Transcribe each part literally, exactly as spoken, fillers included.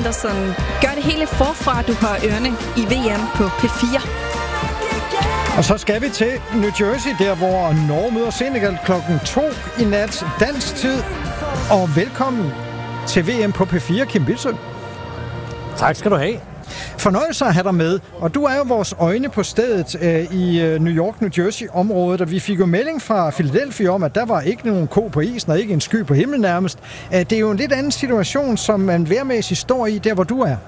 Anderson gør det hele forfra. Du har ørerne i V M på P fire. Og så skal vi til New Jersey, der hvor Norge møder Senegal klokken to i nat dansk tid. Og velkommen til V M på P fire, Kim Bildsøe. Tak skal du have. Fornøjelse at have dig med, og du er jo vores øjne på stedet øh, i øh, New York, New Jersey-området, og vi fik jo melding fra Philadelphia om, at der var ikke nogen ko på isen, og ikke en sky på himlen nærmest. Øh, det er jo en lidt anden situation, som man vejrmæssigt står i, der hvor du er.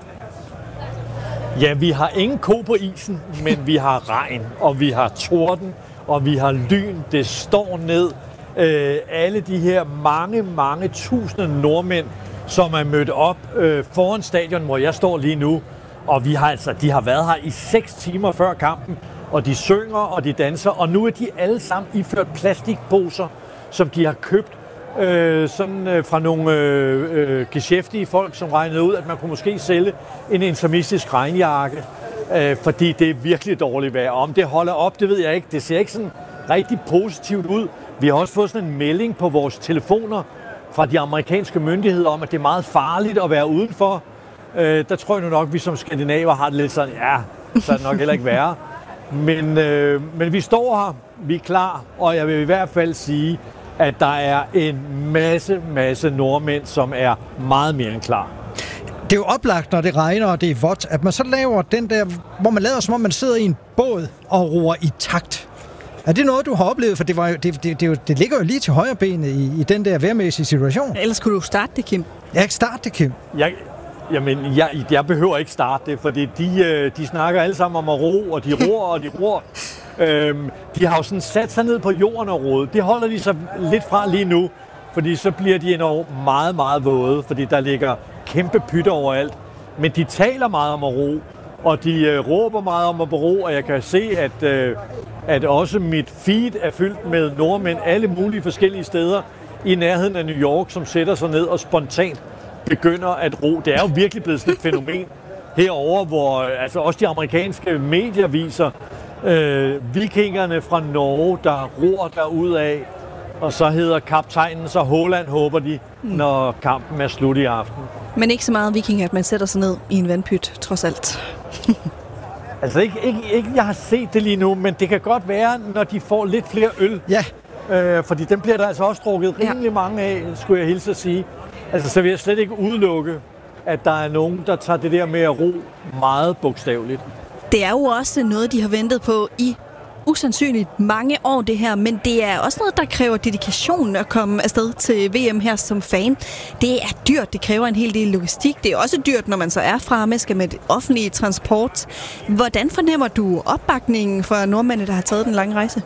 Ja, vi har ingen ko på isen, men vi har regn, og vi har torden, og vi har lyn. Det står ned. Øh, alle de her mange, mange tusinde nordmænd, som er mødt op øh, foran stadion, hvor jeg står lige nu. Og vi har altså, de har været her i seks timer før kampen, og de synger, og de danser, og nu er de alle sammen iført plastikposer, som de har købt øh, sådan, øh, fra nogle øh, øh, geschæftige folk, som regnede ud, at man kunne måske sælge en intermistisk regnjakke, øh, fordi det er virkelig dårligt vejr. Om det holder op, det ved jeg ikke. Det ser ikke sådan rigtig positivt ud. Vi har også fået sådan en melding på vores telefoner fra de amerikanske myndigheder om, at det er meget farligt at være udenfor. Øh, der tror jeg nu nok, at vi som skandinaver har det lidt sådan, ja, så er det nok heller ikke værre. Men, øh, men vi står her, vi er klar, og jeg vil i hvert fald sige, at der er en masse, masse nordmænd, som er meget mere end klar. Det er jo oplagt, når det regner, og det er vådt, at man så laver den der, hvor man lader som om man sidder i en båd og roer i takt. Er det noget, du har oplevet? For det, var jo, det, det, det, det ligger jo lige til højre benet i, i den der vejrmæssige situation. Ellers kunne du starte det, Kim. Jeg kan starte det, Kim. Jeg, jamen, jeg, jeg behøver ikke starte det, fordi de, de snakker alle sammen om at ro, og de ror, og de ror. Øhm, de har jo sådan sat sig ned på jorden og roet. Det holder de sig lidt fra lige nu, fordi så bliver de endnu meget, meget våde, fordi der ligger kæmpe pytter overalt. Men de taler meget om at ro, og de øh, råber meget om at ro, og jeg kan se, at, øh, at også mit feed er fyldt med nordmænd alle mulige forskellige steder i nærheden af New York, som sætter sig ned og spontant begynder at ro. Det er jo virkelig blevet sådan et fænomen herover, hvor altså også de amerikanske medier viser øh, vikingerne fra Norge, der ror derudad, og så hedder kaptajnen så Haaland, håber de, når kampen er slut i aften. Men ikke så meget viking, at man sætter sig ned i en vandpyt, trods alt. Altså ikke, ikke, ikke, jeg har set det lige nu, men det kan godt være, når de får lidt flere øl. Ja. Øh, fordi dem bliver der altså også drukket rimelig ja. mange af, skulle jeg hilse at sige. Altså så vil jeg slet ikke udelukke, at der er nogen, der tager det der med at ro meget bogstaveligt. Det er jo også noget, de har ventet på i usandsynligt mange år, det her, men det er også noget, der kræver dedikation at komme afsted til V M her som fan. Det er dyrt, det kræver en hel del logistik. Det er også dyrt, når man så er fremme, skal med offentlig transport. Hvordan fornemmer du opbakningen for nordmændene, der har taget den lange rejse?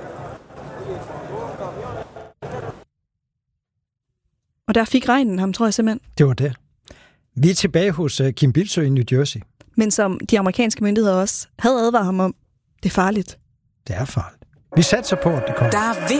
Og der fik regnen ham, tror jeg simpelthen. Det var det. Vi er tilbage hos uh, Kim Bildsøe i New Jersey. Men som de amerikanske myndigheder også havde advaret ham om, det er farligt. Det er farligt. Vi satser på, at det kommer.